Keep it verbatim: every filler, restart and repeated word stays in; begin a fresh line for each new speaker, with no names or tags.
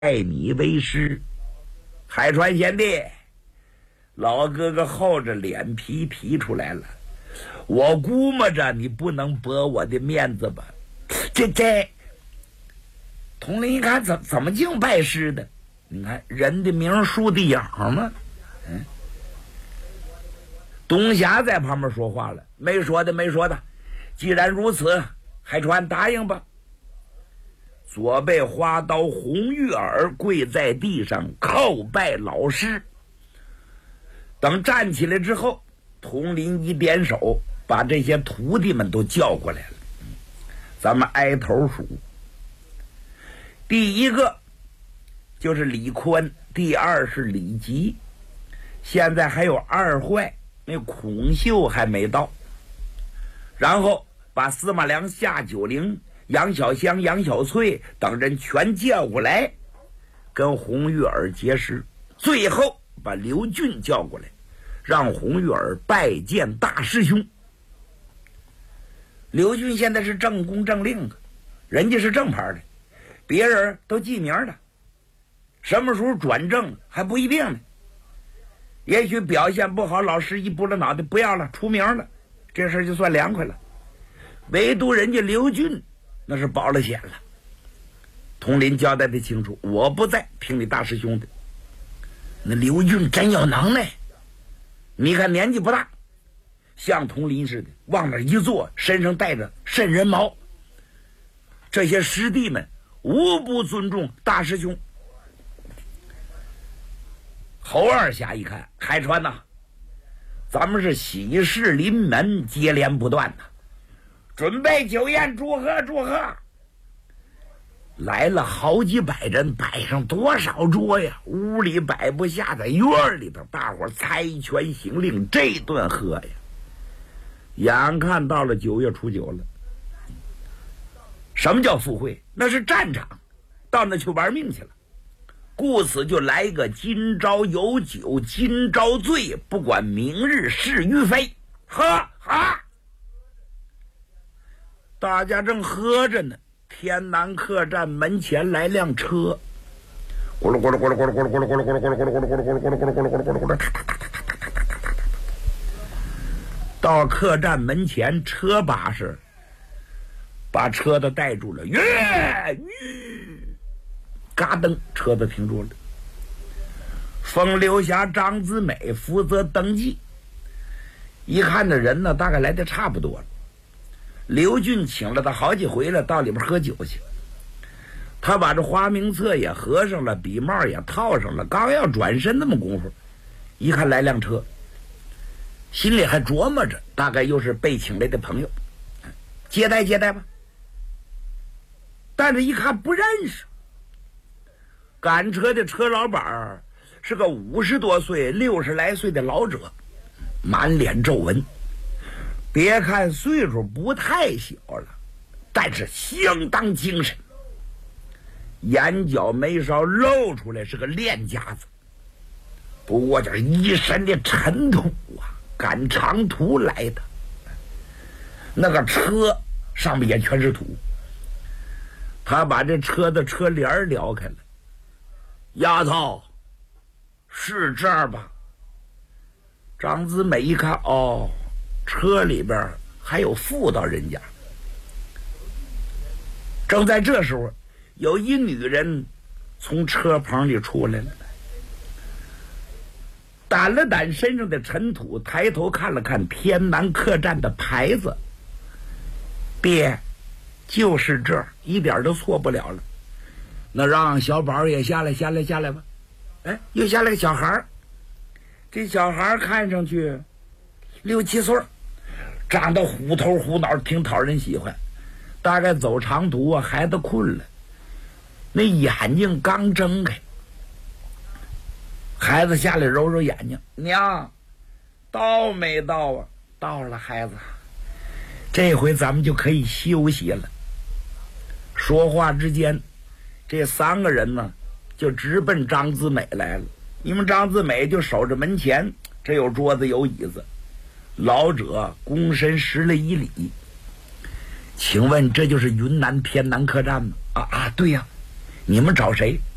拜你为师。海川贤弟，老哥哥厚着脸皮提出来了，我估摸着你不能驳我的面子吧？这这，统领一看怎怎么净拜师的？你看人的名树的养嘛。嗯，东霞在旁边说话了，没说的没说的。既然如此，海川答应吧。左背花刀红玉儿跪在地上叩拜老师。等站起来之后，统领一点手，把这些徒弟们都叫过来了。咱们挨头数。第一个就是李宽，第二是李吉，现在还有二坏，那孔秀还没到。然后把司马良、夏九龄、杨小香、杨小翠等人全叫过来，跟红玉儿结识。最后把刘俊叫过来，让红玉儿拜见大师兄。刘俊现在是正宫正令啊，人家是正牌的，别人都记名的，什么时候转正还不一定呢。也许表现不好，老师一拨了脑袋不要了，出名了，这事就算凉快了。唯独人家刘俊那是保了险了。统领交代的清楚，我不在，听你大师兄的。那刘俊真有能耐，你看年纪不大，像统领似的，往那一坐，身上带着瘆人毛。这些师弟们无不尊重大师兄。侯二侠一看，海川呐，咱们是喜事临门，接连不断呐，准备酒宴，祝贺祝贺。来了好几百人，摆上多少桌呀？屋里摆不下，在院里头，大伙猜拳行令，这顿喝呀。眼看到了九月初九了。什么叫赴会？那是战场，到那去玩命去了。故此就来个今朝有酒今朝醉，不管明日是与非。喝哈！大家正喝着呢，天南客栈门前来辆车，咕噜咕噜咕噜咕噜咕噜咕噜咕噜咕噜咕噜咕噜咕噜咕噜咕噜咕噜咕噜咕噜咕噜咕噜，到客栈门前，车把式把车子带住了，吁吁，嘎噔，车子停住了。风流侠张子美负责登记，一看这人呢，大概来的差不多了。刘俊请了他好几回了，到里边喝酒去。他把这花名册也合上了，笔帽也套上了，刚要转身那么功夫，一看来辆车，心里还琢磨着，大概又是被请来的朋友，接待接待吧。但是一看不认识，赶车的车老板是个五十多岁、六十来岁的老者，满脸皱纹。别看岁数不太小了，但是相当精神，眼角眉梢露出来是个练家子。不过这一身的尘土啊，赶长途来的，那个车上面也全是土。他把这车的车帘撩开了，丫头，是这儿吧？张子美一看，哦，车里边还有妇道人家。正在这时候，有一女人从车棚里出来了，掸了掸身上的尘土，抬头看了看天南客栈的牌子，爹，就是这儿，一点都错不了了。那让小宝也下来，下来，下来吧。哎，又下来个小孩，这小孩看上去六七岁，长得虎头虎脑，挺讨人喜欢。大概走长途啊，孩子困了，那眼睛刚睁开，孩子下来揉揉眼睛，娘，到没到啊？到了，孩子，这回咱们就可以休息了。说话之间，这三个人呢就直奔张子美来了。因为张子美就守着门前，这有桌子有椅子。老者躬身施了一礼，请问这就是云南天南客栈吗？啊啊，对呀、啊，你们找谁？